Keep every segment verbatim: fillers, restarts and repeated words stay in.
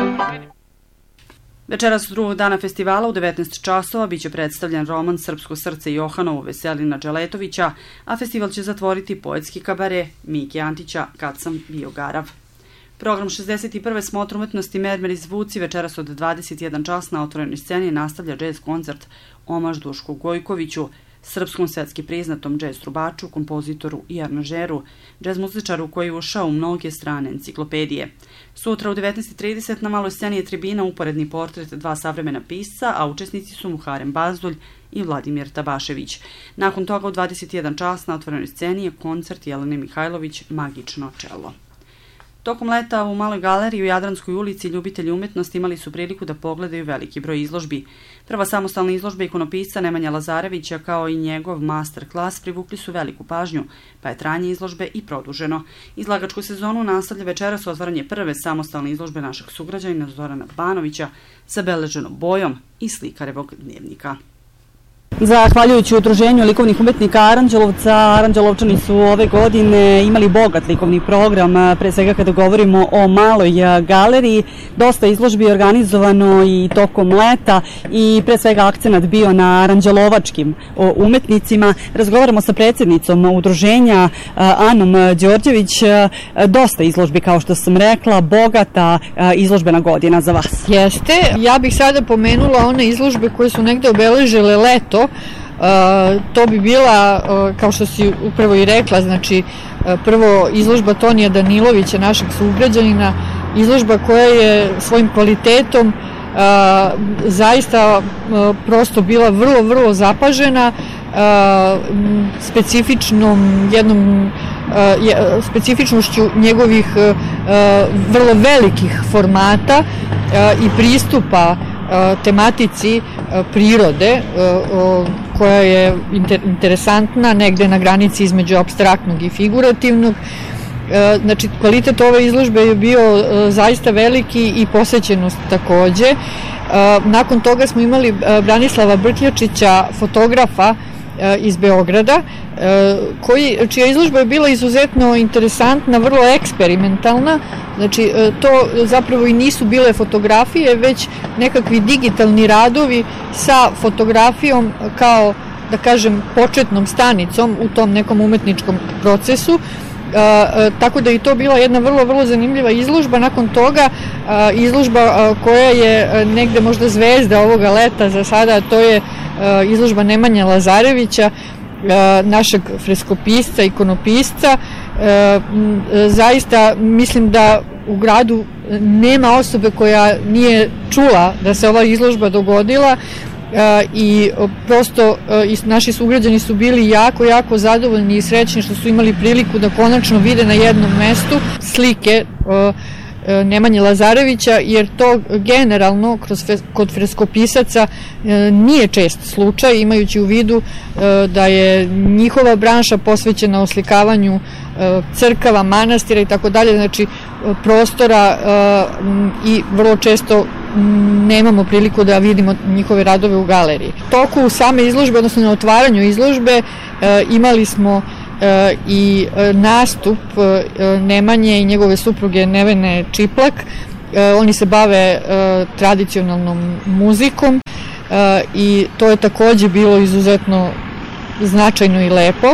Večeras drugog dana festivala u devetnaest časova biće predstavljen roman Srpsko srce Johanovo Veselina Dželetovića, a festival će zatvoriti poetski kabare Mike Antića Kad sam bio garav. Program šezdeset prve smotre umetnosti Mermer i zvuci večeras od dvadeset jedan čas na otvorenoj sceni nastavlja džez koncert omaž Dušku Gojkoviću, srpskom svetski priznatom džez trubaču, kompozitoru i aranžeru, džez muzičaru koji je ušao u mnoge strane enciklopedije. Sutra u devetnaest trideset na maloj sceni je tribina uporedni portret dva savremena pisca, a učesnici su Muharem Bazdulj i Vladimir Tabašević. Nakon toga u dvadeset jedan čas na otvorenoj sceni je koncert Jelene Mihajlović Magično čelo. Tokom leta u Maloj galeriji u Jadranskoj ulici ljubitelji umetnosti imali su priliku da pogledaju veliki broj izložbi. Prva samostalna izložba ikonopisca Nemanja Lazarevića kao i njegov master klas privukli su veliku pažnju, pa je trajanje izložbe i produženo. Izlagačku sezonu nastavlja večeras otvaranje prve samostalne izložbe našeg sugrađanina Zorana Banovića sa beleženom bojom i slikarevog dnevnika. Zahvaljujući Udruženju likovnih umetnika Aranđelovca, Aranđelovčani su ove godine imali bogat likovni program, pre svega kada govorimo o Maloj galeriji. Dosta izložbi je organizovano i tokom leta i pre svega akcenat bio na aranđelovačkim umetnicima. Razgovaramo sa predsjednicom Udruženja Anom Đorđević. Dosta izložbi, kao što sam rekla, bogata izložbena godina za vas. Jeste, ja bih sada pomenula one izložbe koje su negde obeležile leto. Uh, to bi bila, uh, kao što si upravo i rekla, znači uh, prvo izložba Tonija Danilovića, našeg sugrađanina, izložba koja je svojim kvalitetom uh, zaista uh, prosto bila vrlo, vrlo zapažena, uh, specifičnom jednom uh, specifičnošću njegovih uh, vrlo velikih formata uh, i pristupa tematici prirode koja je interesantna, negde na granici između apstraktnog i figurativnog. Znači, kvalitet ove izložbe je bio zaista veliki i posećenost takođe. Nakon toga smo imali Branislava Brkljačića, fotografa iz Beograda, koji, čija izložba je bila izuzetno interesantna, vrlo eksperimentalna. Znači, to zapravo i nisu bile fotografije, već nekakvi digitalni radovi sa fotografijom kao, da kažem, početnom stanicom u tom nekom umetničkom procesu. E, tako da je to bila jedna vrlo, vrlo zanimljiva izložba. Nakon toga e, izložba e, koja je negde možda zvezda ovoga leta za sada, to je e, izložba Nemanja Lazarevića, e, našeg freskopisca, ikonopisca. E, zaista mislim da u gradu nema osobe koja nije čula da se ova izložba dogodila. Uh, i prosto uh, i naši sugrađani su bili jako, jako zadovoljni i srećni što su imali priliku da konačno vide na jednom mestu slike uh, uh, Nemanje Lazarevića, jer to generalno kroz fe, kod freskopisaca uh, nije čest slučaj, imajući u vidu uh, da je njihova branša posvećena oslikavanju uh, crkava, manastira i tako dalje, znači uh, prostora uh, i vrlo često nemamo priliku da vidimo njihove radove u galeriji. Toku same izložbe, odnosno na otvaranju izložbe, e, imali smo e, i nastup e, Nemanje i njegove supruge Nevene Čiplak. E, oni se bave e, tradicionalnom muzikom e, i to je takođe bilo izuzetno značajno i lepo.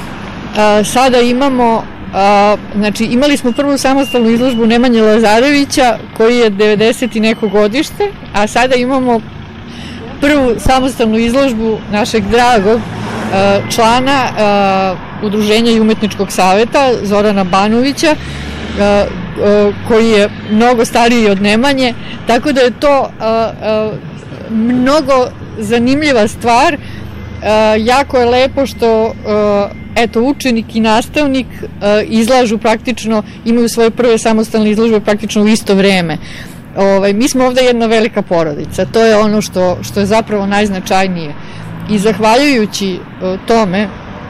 E, sada imamo A, znači, imali smo prvu samostalnu izložbu Nemanje Lazarevića, koji je devedeset i neko godište, a sada imamo prvu samostalnu izložbu našeg dragog a, člana a, Udruženja i umetničkog saveta Zorana Banovića, a, a, koji je mnogo stariji od Nemanje, tako da je to a, a, mnogo zanimljiva stvar. A, jako je lepo što a, eto, učenik i nastavnik a, izlažu praktično, imaju svoje prve samostalne izložbe praktično u isto vreme. Ovaj, mi smo ovde jedna velika porodica, to je ono što, što je zapravo najznačajnije. I zahvaljujući a, tome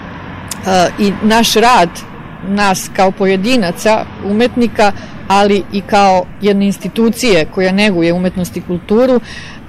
a, i naš rad, nas kao pojedinaca, umetnika, ali i kao jedne institucije koja neguje umetnost i kulturu,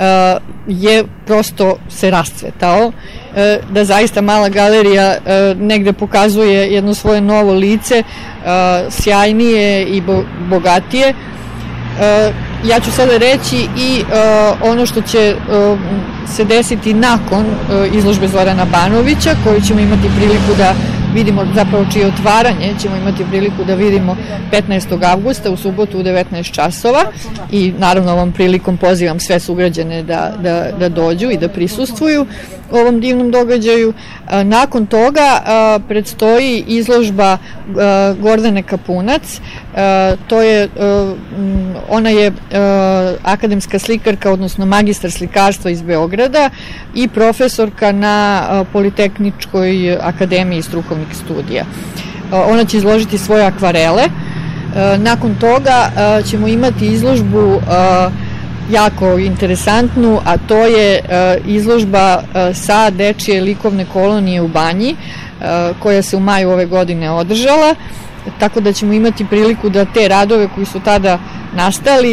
je prosto se rascvetao, da zaista Mala galerija negde pokazuje jedno svoje novo lice, sjajnije i bogatije. ja ću sada reći i ono što će se desiti nakon izložbe Zorana Banovića, koju ćemo imati priliku da vidimo, zapravo čije otvaranje ćemo imati priliku da vidimo petnaestog avgusta u subotu u devetnaest časova i naravno ovom prilikom pozivam sve sugrađane da, da, da dođu i da prisustvuju ovom divnom događaju. Nakon toga predstoji izložba Gordane Kapunac. To je, ona je akademska slikarka, odnosno magistar slikarstva iz Beograda i profesorka na Politehničkoj akademiji strukovnih studija. Ona će izložiti svoje akvarele. Nakon toga ćemo imati izložbu jako interesantnu, a to je izložba sa dečije likovne kolonije u Banji, koja se u maju ove godine održala, tako da ćemo imati priliku da te radove koji su tada nastali,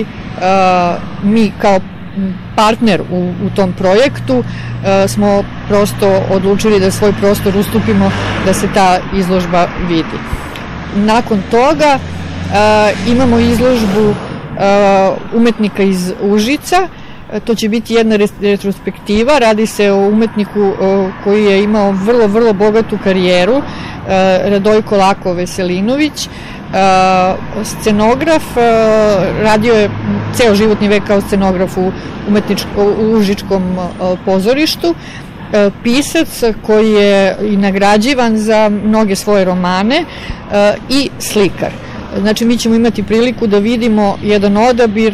mi kao partner u, u tom projektu smo prosto odlučili da svoj prostor ustupimo da se ta izložba vidi. Nakon toga imamo izložbu umetnika iz Užica. To će biti jedna retrospektiva, radi se o umetniku koji je imao vrlo, vrlo bogatu karijeru, Radojko Lako Veselinović, scenograf, radio je ceo životni vek kao scenograf u, u Užičkom pozorištu, pisac koji je i nagrađivan za mnoge svoje romane i slikar. Znači, mi ćemo imati priliku da vidimo jedan odabir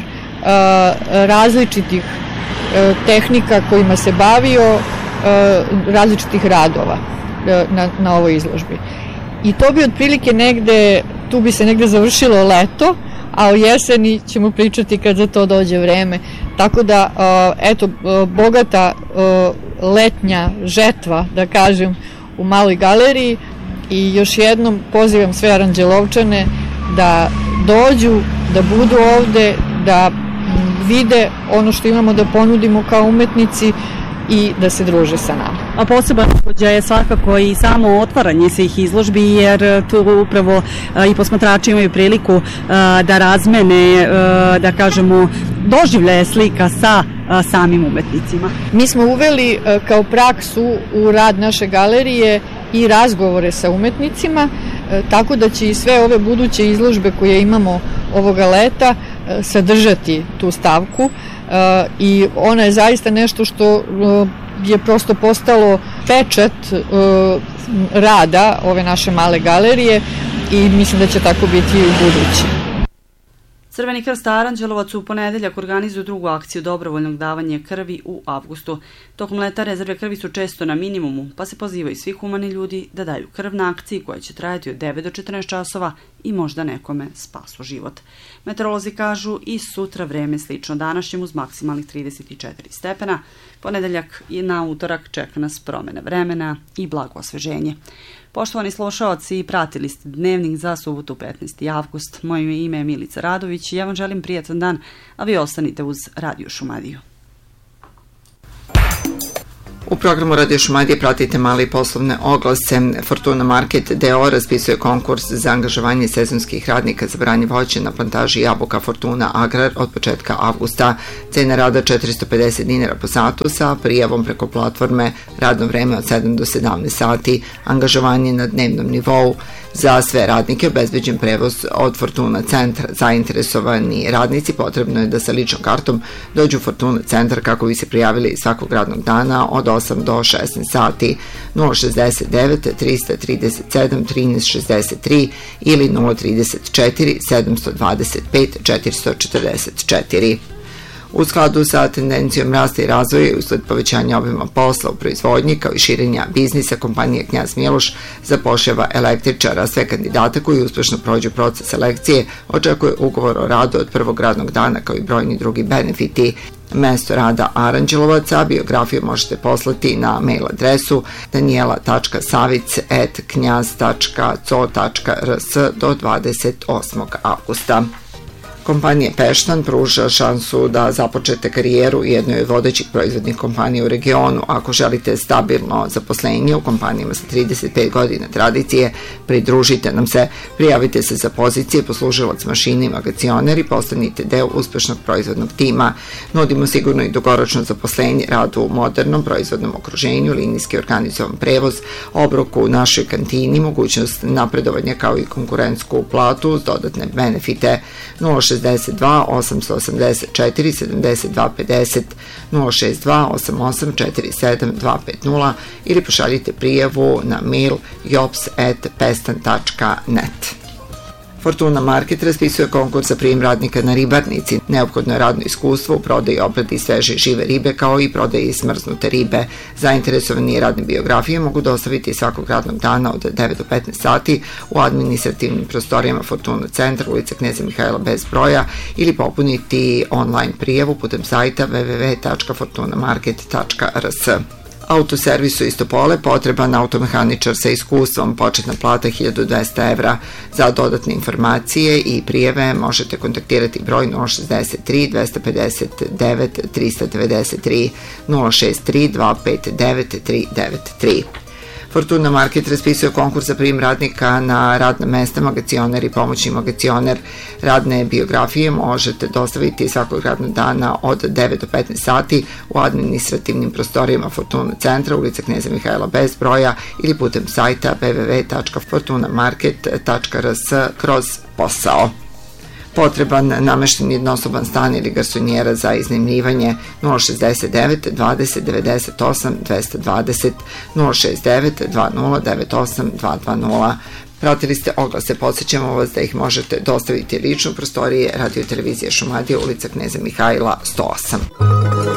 različitih tehnika kojima se bavio, različitih radova na, na ovoj izložbi. I to bi otprilike negde, tu bi se negde završilo leto, a o jeseni ćemo pričati kad za to dođe vreme. Tako da, eto, bogata letnja žetva, da kažem, u Maloj galeriji i još jednom pozivam sve Aranđelovčane da dođu, da budu ovde, da vide ono što imamo da ponudimo kao umetnici i da se druže sa nama. A poseban događaj je svakako i samo otvaranje svih izložbi, jer tu upravo i posmatrači imaju priliku da razmene, da kažemo, doživljaje slika sa samim umetnicima. Mi smo uveli kao praksu u rad naše galerije i razgovore sa umetnicima, tako da će i sve ove buduće izložbe koje imamo ovoga leta sadržati tu stavku i ona je zaista nešto što je prosto postalo pečat rada ove naše male galerije i mislim da će tako biti i u budući. Crveni krst Aranđelovac u ponedeljak organizuju drugu akciju dobrovoljnog davanja krvi u avgustu. Tokom leta rezerve krvi su često na minimumu, pa se pozivaju svi humani ljudi da daju krv na akciji koja će trajati od devet do četrnaest časova i možda nekome spasu život. Meteorolozi kažu i sutra vreme slično današnjem uz maksimalnih trideset četiri stepena. Ponedeljak i na utorak čeka nas promena vremena i blago osveženje. Poštovani slušaoci, pratili ste Dnevnik za subotu petnaesti avgust. Moje ime je Milica Radović i ja vam želim prijatan dan, a vi ostanite uz Radio Šumadiju. U programu Radio Šumadije pratite male i poslovne oglase. Fortuna Market d o o raspisuje konkurs za angažovanje sezonskih radnika za branje voća na plantaži jabuka Fortuna Agrar od početka avgusta. Cena rada četiristo pedeset dinara po satu sa prijavom preko platforme, radno vreme od sedam do sedamnaest sati, angažovanje na dnevnom nivou. Za sve radnike obezbeđen prevoz od Fortuna centra. Zainteresovani radnici potrebno je da sa ličnom kartom dođu u Fortuna centar kako bi se prijavili svakog radnog dana od osam do šesnaest sati. nula šezdeset devet trista trideset sedam trinaest šezdeset tri ili nula trideset četiri sedamsto dvadeset pet četiristo četrdeset četiri. U skladu sa tendencijom rasta i razvoja i usled povećanja obima posla u proizvodnji kao i širenja biznisa, kompanija Knjaz Miloš zapošljava električara. Sve kandidata koji uspešno prođu proces selekcije očekuje ugovor o radu od prvog radnog dana kao i brojni drugi benefiti. Mesto rada Aranđelovaca, biografiju možete poslati na mail adresu daniela tačka savic at knjaz tačka co tačka rs do dvadeset osmog avgusta. Kompanija Peštan pruža šansu da započete karijeru u jednoj od vodećih proizvodnih kompanija u regionu. Ako želite stabilno zaposlenje u kompanijama sa trideset pet godina tradicije, pridružite nam se, prijavite se za pozicije poslužilac mašine i magacioner i postanite deo uspešnog proizvodnog tima. Nudimo sigurno i dugoročno zaposlenje, rad u modernom proizvodnom okruženju, linijski organizovan prevoz, obrok u našoj kantini, mogućnost napredovanja kao i konkurentsku platu uz dodatne benefite. Nula šezdeset dva osam osam četiri sedam dva pedeset, nula šest dva osam osam četiri sedam dva pet nula ili pošaljite prijavu na mail jobs at pestan tačka net. Fortuna Market raspisuje konkurs za prijem radnika na ribarnici. Neophodno je radno iskustvo u prodaji, obradi sveže i žive ribe, kao i prodaji smrznute ribe. Zainteresovani radne biografije mogu dostaviti svakog radnog dana od devet do petnaest sati u administrativnim prostorijama Fortuna centra, ulica Kneza Mihajla bez broja, ili popuniti online prijavu putem sajta w w w tačka fortuna market tačka r s. Autoservisu Istopole potreban automehaničar sa iskustvom, početna plata hiljadu dvesta evra. Za dodatne informacije i prijeve možete kontaktirati broj nula šezdeset tri dvesta pedeset devet trista devedeset tri, nula šest tri dva pet devet tri devet tri. Fortuna Market raspisuje konkurs za prijem radnika na radna mesta magacioner i pomoćni magacioner. Radne biografije možete dostaviti svakog radnog dana od devet do petnaest sati u administrativnim prostorijama Fortuna centra, ulica Kneza Mihajla bez broja, ili putem sajta w w w tačka fortuna market tačka r s kroz posao. Potreban namešten jednosoban stan ili garsonjera za iznajmljivanje. Nula šezdeset devet dvadeset devedeset osam dvesta dvadeset, nula šest devet dva nula devet osam dva dva nula. Pratili ste oglase, podsjećamo vas da ih možete dostaviti lično u prostorije Radio televizije Šumadija, ulica Kneza Mihajla sto osam.